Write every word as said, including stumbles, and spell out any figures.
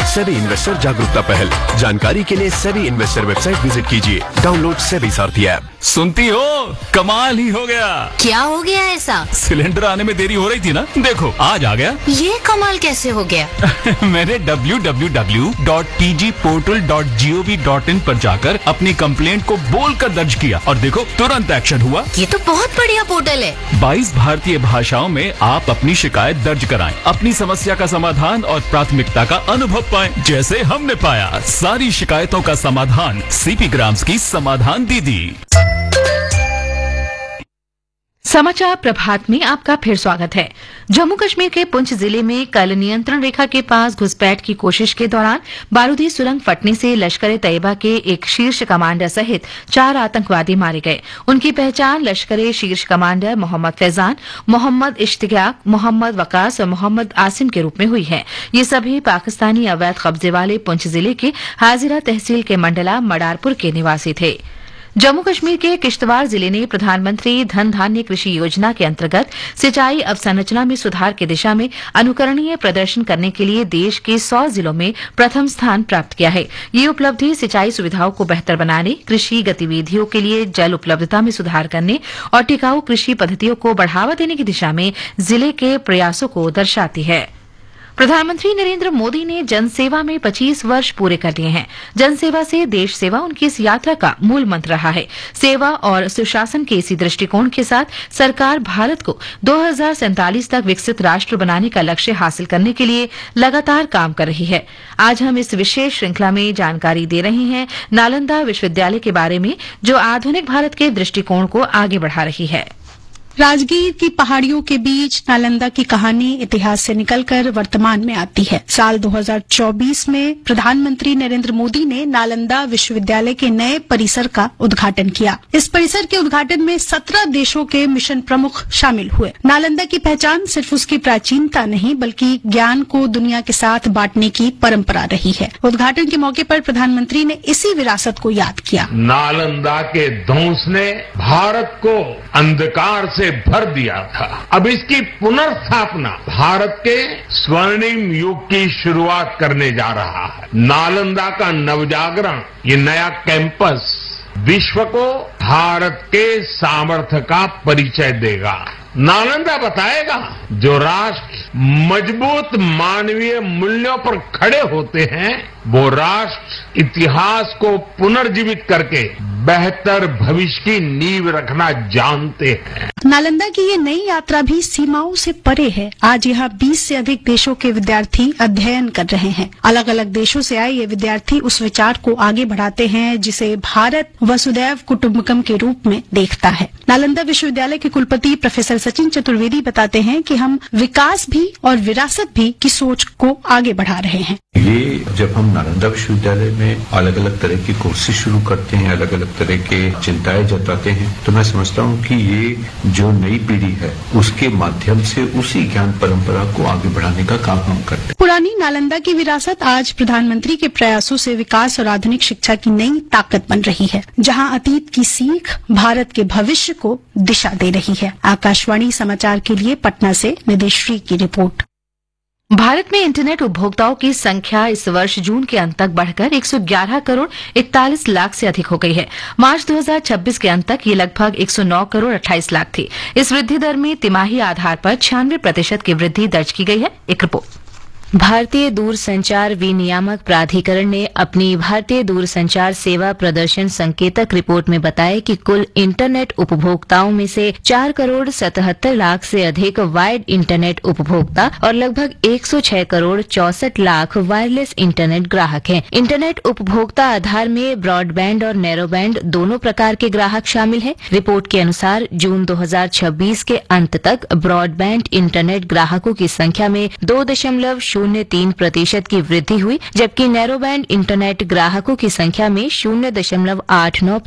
SEBI investor जागरूकता पहल। जानकारी के लिए सेबी इन्वेस्टर वेबसाइट विजिट कीजिए। डाउनलोड सेबी सारथी ऐप। सुनती हो, कमाल ही हो गया। क्या हो गया ऐसा? सिलेंडर आने में देरी हो रही थी ना, देखो आज आ गया। ये कमाल कैसे हो गया? मैंने W W W dot T G portal dot G O V dot in पर जाकर अपनी कंप्लेंट को बोलकर दर्ज किया और देखो तुरंत एक्शन हुआ। ये तो बहुत बढ़िया पोर्टल है। बाईस भारतीय भाषाओं में आप अपनी शिकायत दर्ज कराएं, अपनी समस्या का समाधान और प्राथमिकता का अनुभव पाएं, जैसे हमने पाया। सारी शिकायतों का समाधान सीपी ग्राम्स की समाधान दीदी। समाचार प्रभात में आपका फिर स्वागत है। जम्मू कश्मीर के पुंछ जिले में कल नियंत्रण रेखा के पास घुसपैठ की कोशिश के दौरान बारूदी सुरंग फटने से लश्कर ए तैयबा के एक शीर्ष कमांडर सहित चार आतंकवादी मारे गए। उनकी पहचान लश्कर ए शीर्ष कमांडर मोहम्मद फैजान, मोहम्मद इश्तियाक, मोहम्मद वकास और मोहम्मद आसिम के रूप में हुई है। ये सभी पाकिस्तानी अवैध कब्जे वाले पुंछ जिले के हाजिरा तहसील के मंडला मडारपुर के निवासी थे। जम्मू कश्मीर के किश्तवाड़ जिले ने प्रधानमंत्री धन धान्य कृषि योजना के अंतर्गत सिंचाई अवसंरचना में सुधार की दिशा में अनुकरणीय प्रदर्शन करने के लिए देश के सौ जिलों में प्रथम स्थान प्राप्त किया है। ये उपलब्धि सिंचाई सुविधाओं को बेहतर बनाने, कृषि गतिविधियों के लिए जल उपलब्धता में सुधार करने और टिकाऊ कृषि पद्धतियों को बढ़ावा देने की दिशा में जिले के प्रयासों को दर्शाती है। प्रधानमंत्री नरेंद्र मोदी ने जनसेवा में पच्चीस वर्ष पूरे कर लिए हैं। जनसेवा से देश सेवा उनकी इस यात्रा का मूल मंत्र रहा है। सेवा और सुशासन के इसी दृष्टिकोण के साथ सरकार भारत को दो हज़ार सैंतालीस तक विकसित राष्ट्र बनाने का लक्ष्य हासिल करने के लिए लगातार काम कर रही है। आज हम इस विशेष श्रृंखला में जानकारी दे रहे हैं नालंदा विश्वविद्यालय के बारे में, जो आधुनिक भारत के दृष्टिकोण को आगे बढ़ा रही है। राजगीर की पहाड़ियों के बीच नालंदा की कहानी इतिहास से निकलकर वर्तमान में आती है। साल दो हज़ार चौबीस में प्रधानमंत्री नरेंद्र मोदी ने नालंदा विश्वविद्यालय के नए परिसर का उद्घाटन किया। इस परिसर के उद्घाटन में सत्रह देशों के मिशन प्रमुख शामिल हुए। नालंदा की पहचान सिर्फ उसकी प्राचीनता नहीं, बल्कि ज्ञान को दुनिया के साथ बांटने की परंपरा रही है। उद्घाटन के मौके पर प्रधानमंत्री ने इसी विरासत को याद किया। नालंदा के ध्वंस ने भारत को अंधकार से भर दिया था। अब इसकी पुनर्स्थापना भारत के स्वर्णिम युग की शुरुआत करने जा रहा है। नालंदा का नवजागरण, ये नया कैंपस विश्व को भारत के सामर्थ्य का परिचय देगा। नालंदा बताएगा, जो राष्ट्र मजबूत मानवीय मूल्यों पर खड़े होते हैं, वो राष्ट्र इतिहास को पुनर्जीवित करके बेहतर भविष्य की नींव रखना जानते हैं। नालंदा की ये नई यात्रा भी सीमाओं से परे है। आज यहाँ बीस से अधिक देशों के विद्यार्थी अध्ययन कर रहे हैं। अलग अलग देशों से आए ये विद्यार्थी उस विचार को आगे बढ़ाते हैं जिसे भारत वसुदैव कुटुंबकम के रूप में देखता है। नालंदा विश्वविद्यालय के कुलपति प्रोफेसर सचिन चतुर्वेदी बताते हैं कि हम विकास भी और विरासत भी की सोच को आगे बढ़ा रहे हैं। ये जब हम नालंदा विश्वविद्यालय में अलग अलग तरह की कोर्सेज शुरू करते हैं, अलग अलग तरह के चिंताएं जताते हैं, तो मैं समझता हूँ कि ये जो नई पीढ़ी है उसके माध्यम से उसी ज्ञान परंपरा को आगे बढ़ाने का काम हम करते हैं। पुरानी नालंदा की विरासत आज प्रधानमंत्री के प्रयासों से विकास और आधुनिक शिक्षा की नई ताकत बन रही है, जहाँ अतीत की सीख भारत के भविष्य को दिशा दे रही है। आकाशवाणी समाचार के लिए पटना से निधिश्री की रिपोर्ट। भारत में इंटरनेट उपभोक्ताओं की संख्या इस वर्ष जून के अंत तक बढ़कर एक सौ ग्यारह करोड़ इकतालीस लाख से अधिक हो गई है। मार्च दो हज़ार छब्बीस के अंत तक ये लगभग एक सौ नौ करोड़ अट्ठाईस लाख थी। इस वृद्धि दर में तिमाही आधार पर छियानवे प्रतिशत की वृद्धि दर्ज की गई है। एक रिपोर्ट। भारतीय दूरसंचार विनियामक प्राधिकरण ने अपनी भारतीय दूरसंचार सेवा प्रदर्शन संकेतक रिपोर्ट में बताया कि कुल इंटरनेट उपभोक्ताओं में से चार करोड़ सतहत्तर लाख से अधिक वायर्ड इंटरनेट उपभोक्ता और लगभग एक सौ छह करोड़ चौसठ लाख वायरलेस इंटरनेट ग्राहक हैं। इंटरनेट उपभोक्ता आधार में ब्रॉडबैंड और नैरोबैंड दोनों प्रकार के ग्राहक शामिल हैं। रिपोर्ट के अनुसार जून दो हज़ार छब्बीस के अंत तक ब्रॉडबैंड इंटरनेट ग्राहकों की संख्या में दो दशमलव शून्य तीन प्रतिशत की वृद्धि हुई, जबकि नैरोबैंड इंटरनेट ग्राहकों की संख्या में शून्य दशमलव आठ नौ